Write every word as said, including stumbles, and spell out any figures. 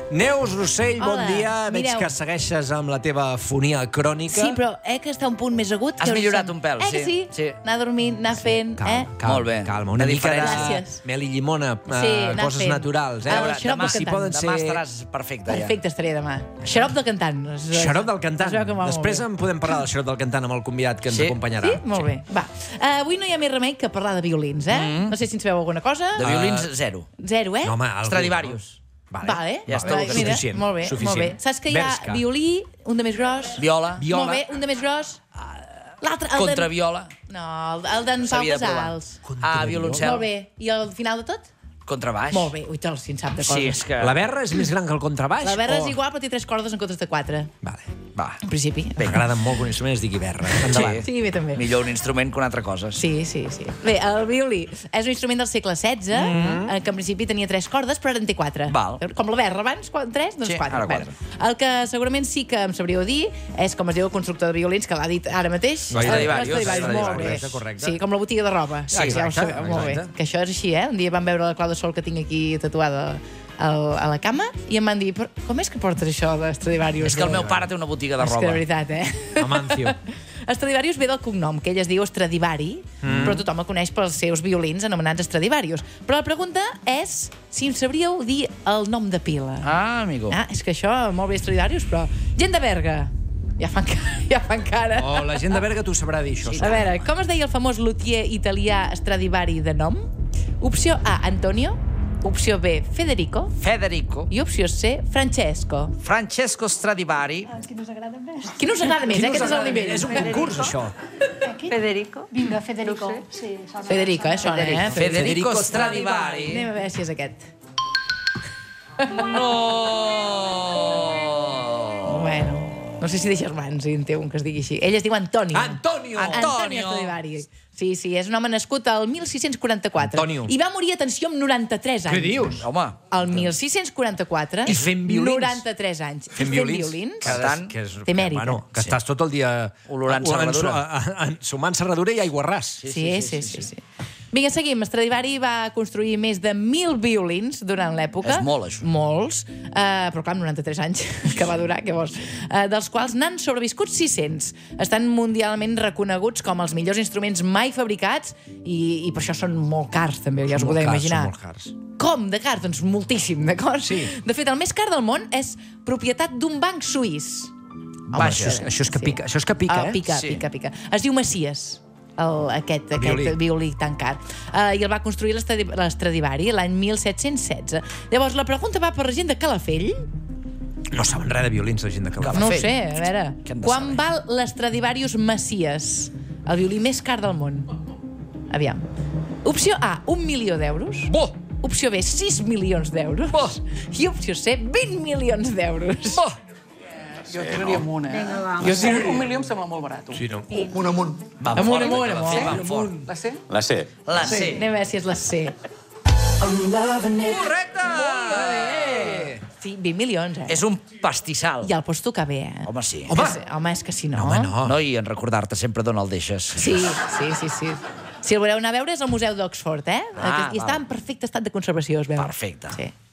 Neus Rossell, bon Hola, dia. Veig mireu. que segueixes amb la teva fonia crònica. Sí, però eh, que està un punt més agut. Has que millorat som- un pèl, eh, que sí, sí? sí. Anar dormint, anar fent, Calma, eh? calma, Molt bé. calma. Una De mica de diferència. mel i llimona, Sí, eh, anar coses fent. naturals. Eh? Ah, A veure, el xarop demà, del si cantant. poden demà ser... estaràs perfecte, ja. Perfecte, estaré demà. Xarop del cantant. Es- Xarop del es cantant. veu que va molt Després bé. en podem parlar del xarop del cantant amb el convidat que ens Sí? acompanyarà. Sí? Molt bé. Va. Uh, avui no hi ha més remei que parlar de violins, eh? Mm. No sé si ens veu alguna cosa. De violins, zero. Zero, eh? No, home, algú, Stradivarius. Vale. Vale. Ja és tot el que Mira, suficient, molt bé, suficient. molt bé. Saps que hi ha Bershka. violí, un de més gros. Viola. Viola. Molt bé, un de més gros. L'altre, el de... Contraviola. No, el, el d'en Pau S'havia de provar. Casals. Ah, violoncel. Molt bé. I al final de tot? Contrabaix. Molt bé. Ui, te'l si en sap de coses. Sí, és que... La berra és més gran que el contrabaix? La berra o- és igual, però té tres cordes en comptes de quatre. Vale. Va. En principi. M'agrada molt que un instrument es digui berra. Endavant. Sí, bé, també. Millor un instrument que una altra cosa. Sí, sí, sí. Bé, el violí és un instrument del segle setze, mm -hmm. que en principi tenia tres cordes, però ara en té quatre. Val. Com la berra abans, quan, tres, doncs Sí, quatre. ara Bueno, quatre. el que segurament sí que em sabríeu dir és com es diu el constructor de violins, que l'ha dit ara mateix. Stradivarius. Stradivarius, molt bé. Correcte, correcte. Sí, com la botiga de roba. Sí, Exacte, ja ho sabeu, molt bé. exacte. Que això és així, eh? Un dia vam veure la clau de sol que tinc aquí tatuada al, a la cama i em van dir, però com és que portes això de Stradivarius? És que el meu pare té una botiga de És que roba. de veritat, eh? Amancio. Stradivarius ve del cognom, que ell es diu Stradivari, mm. però tothom el coneix pels seus violins anomenats Stradivarius. Però la pregunta és si em sabríeu dir el nom de pila. Ah, amigo. Ah, és que això, molt bé Stradivarius, però... Gent de Berga. Ja fan, ca- ja fan cara. Oh, la gent de Berga t'ho sabrà dir, això. A veure, com es deia el famós luthier italià Stradivari de nom? Opció A, Antonio. Opció B, Federico. Federico. I opció C, Francesco. Francesco Stradivari. Qui no us agrada més, eh? Aquest és el nivell. És un concurs, això. Federico. Vinga, Federico. Sí, sona. Federico, eh? Sona, eh? Federico Stradivari. Anem a veure si és aquest. No! Bueno, no sé si deixes mans si en té un que es digui així. Ell es diu Antonio. Antonio! Antonio Stradivari. Sí, sí, és un home nascut al mil sis-cents quaranta-quatre. Antonio. I va morir, atenció, amb noranta-tres anys. Què dius? Home, El mil sis-cents quaranta-quatre. I fent violins. noranta-tres anys. Fent I violins. violins. Que, tant, que és, té mèrit, Bueno, que Sí. estàs tot el dia... Olorant en- en- serradura. en- en- Sumant serradura i aiguarràs. Sí, sí, sí, sí, sí. Vinga, seguim. Stradivari va construir més de mil violins durant l'època. És molt, això. Molts. Uh, però clar, amb noranta-tres anys que va durar, què vols? Uh, dels quals n'han sobreviscut sis-cents. Estan mundialment reconeguts com els millors instruments mai fabricats i, i per això són molt cars, també, ja us ho Molt podeu cars, imaginar. són molt cars. Com de cars? Doncs moltíssim, d'acord? Sí. De fet, el més car del món és propietat d'un banc suís. Home, Vaja. això, és, això, és que pica, això és que pica, Ah, eh? pica, Sí. pica, pica. Es diu Macies, el, aquest, aquest violí. violí. tan car. Uh, I el va construir l'Estradi- l'Stradivari l'any mil set-cents setze. Llavors, la pregunta va per la gent de Calafell. No saben res de violins, la gent de Calafell. No ho Calafell. sé, a veure. Què han de Quan saber? val l'Stradivarius Macies? El violí més car del món. Aviam. Opció A, un milió d'euros. Bo! Opció B, sis milions d'euros. Bo! I opció C, vint milions d'euros. Bo! Jo tiraria amunt, eh? Vinga, va. Jo tiraria... Un milió em sembla molt barat. Sí, no? Un amunt. Van Amunt, fort, amunt, que la amunt. fe van fort. La C? La C. La C. Anem a veure si és la C. Correcte! Sí, vint milions, eh? És un pastissal. I el pots tocar bé, eh? Home, sí. Home, és, home, és que si no... Home, no. No, i en recordar-te sempre d'on el deixes. Sí, sí, sí, sí. Si el voleu anar a veure és al Museu d'Oxford, eh? Ah, I està val. en perfecte estat de conservació, es veu. Perfecte. Sí.